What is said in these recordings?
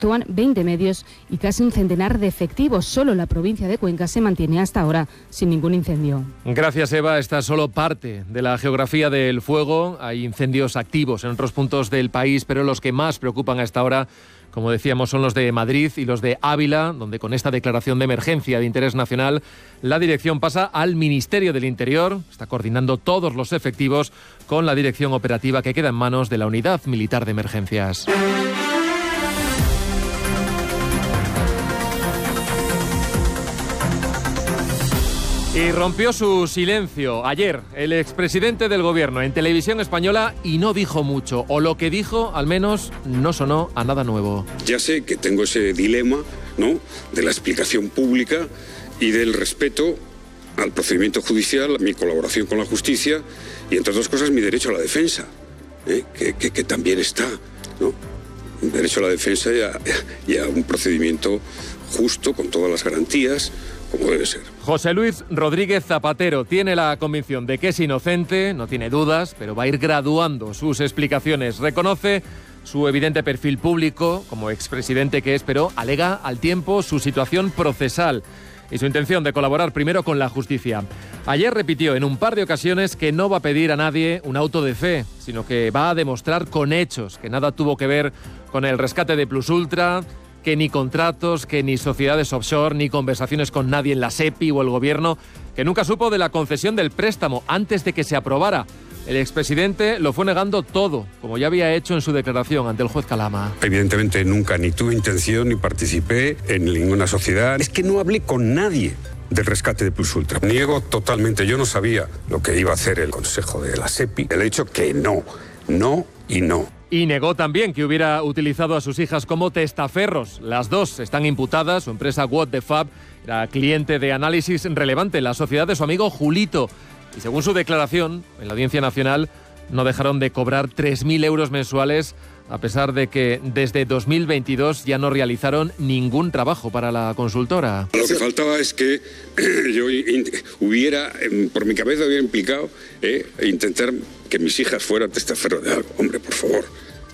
actúan 20 medios y casi un centenar de efectivos. Solo la provincia de Cuenca se mantiene hasta ahora sin ningún incendio. Gracias, Eva. Esta es solo parte de la geografía del fuego. Hay incendios activos en otros puntos del país, pero los que más preocupan a esta hora, como decíamos, son los de Madrid y los de Ávila, donde con esta declaración de emergencia de interés nacional, la dirección pasa al Ministerio del Interior. Está coordinando todos los efectivos con la dirección operativa que queda en manos de la Unidad Militar de Emergencias. Y rompió su silencio ayer el expresidente del gobierno en Televisión Española y no dijo mucho, o lo que dijo al menos no sonó a nada nuevo. Ya sé que tengo ese dilema, ¿no?, de la explicación pública y del respeto al procedimiento judicial, mi colaboración con la justicia y, entre otras cosas, mi derecho a la defensa, que también está, ¿no? Un derecho a la defensa y a un procedimiento justo, con todas las garantías, como debe ser. José Luis Rodríguez Zapatero tiene la convicción de que es inocente, no tiene dudas, pero va a ir graduando sus explicaciones. Reconoce su evidente perfil público como expresidente que es, pero alega al tiempo su situación procesal y su intención de colaborar primero con la justicia. Ayer repitió en un par de ocasiones que no va a pedir a nadie un auto de fe, sino que va a demostrar con hechos que nada tuvo que ver con el rescate de Plus Ultra, que ni contratos, que ni sociedades offshore, ni conversaciones con nadie en la SEPI o el gobierno, que nunca supo de la concesión del préstamo antes de que se aprobara. El expresidente lo fue negando todo, como ya había hecho en su declaración ante el juez Calama. Evidentemente nunca ni tuve intención ni participé en ninguna sociedad. Es que no hablé con nadie del rescate de Plus Ultra. Niego totalmente, yo no sabía lo que iba a hacer el Consejo de la SEPI. Le he dicho que no y no. Y negó también que hubiera utilizado a sus hijas como testaferros. Las dos están imputadas. Su empresa What the Fab era cliente de Análisis Relevante, la sociedad de su amigo Julito. Y según su declaración en la Audiencia Nacional, no dejaron de cobrar 3.000 euros mensuales, a pesar de que desde 2022 ya no realizaron ningún trabajo para la consultora. Lo que faltaba es que yo hubiera, por mi cabeza hubiera implicado intentar que mis hijas fueran testaferros de algo. Hombre, por favor.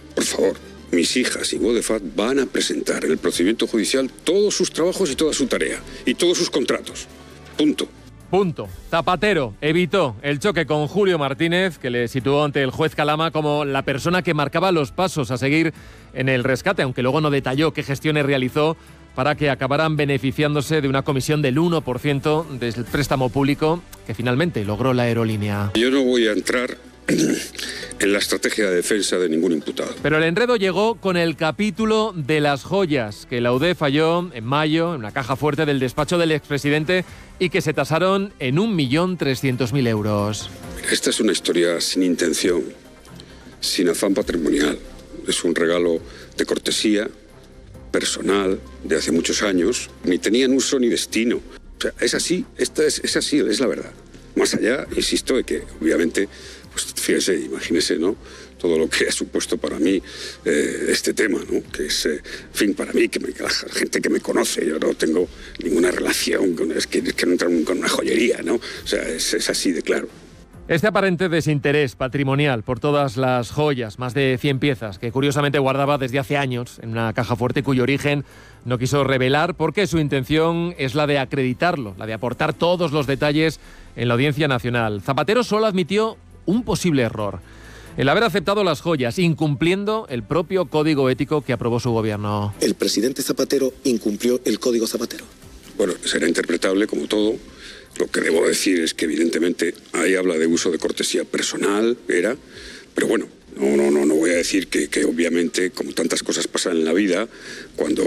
Mis hijas y Godefat van a presentar en el procedimiento judicial todos sus trabajos y toda su tarea y todos sus contratos. Punto. Zapatero evitó el choque con Julio Martínez, que le situó ante el juez Calama como la persona que marcaba los pasos a seguir en el rescate, aunque luego no detalló qué gestiones realizó para que acabaran beneficiándose de una comisión del 1% del préstamo público que finalmente logró la aerolínea. Yo no voy a entrar en la estrategia de defensa de ningún imputado. Pero el enredo llegó con el capítulo de las joyas, que la UDEF halló en mayo en una caja fuerte del despacho del expresidente y que se tasaron en 1.300.000 euros. Esta es una historia sin intención, sin afán patrimonial. Es un regalo de cortesía, personal, de hace muchos años. Ni tenían uso ni destino. O sea, es así, es así, es la verdad. Más allá, insisto, de que obviamente, pues fíjese, imagínese, ¿no?, todo lo que ha supuesto para mí este tema, ¿no?, que es, en fin, para mí, la gente que me conoce, yo no tengo ninguna relación con, es que no entro con una joyería, ¿no? O sea, es así de claro. Este aparente desinterés patrimonial por todas las joyas, más de 100 piezas, que curiosamente guardaba desde hace años en una caja fuerte cuyo origen no quiso revelar porque su intención es la de acreditarlo, la de aportar todos los detalles en la Audiencia Nacional. Zapatero solo admitió un posible error: el haber aceptado las joyas, incumpliendo el propio código ético que aprobó su gobierno. ¿El presidente Zapatero incumplió el código Zapatero? Bueno, será interpretable como todo. Lo que debo decir es que evidentemente ahí habla de uso de cortesía personal, pero bueno, no voy a decir que obviamente, como tantas cosas pasan en la vida, cuando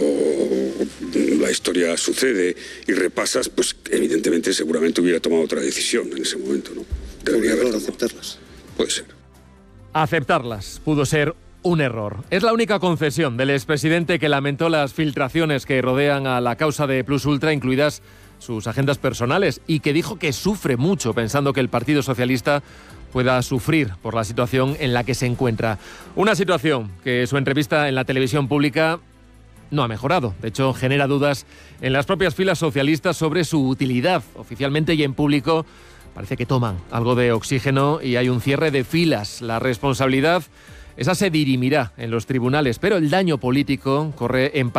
la historia sucede y repasas, pues evidentemente seguramente hubiera tomado otra decisión en ese momento, ¿no? Debería haber aceptarlas. Puede ser. Aceptarlas pudo ser un error. Es la única concesión del expresidente, que lamentó las filtraciones que rodean a la causa de Plus Ultra, incluidas sus agendas personales, y que dijo que sufre mucho pensando que el Partido Socialista pueda sufrir por la situación en la que se encuentra. Una situación que su entrevista en la televisión pública no ha mejorado. De hecho, genera dudas en las propias filas socialistas sobre su utilidad. Oficialmente y en público parece que toman algo de oxígeno y hay un cierre de filas. La responsabilidad esa se dirimirá en los tribunales, pero el daño político corre en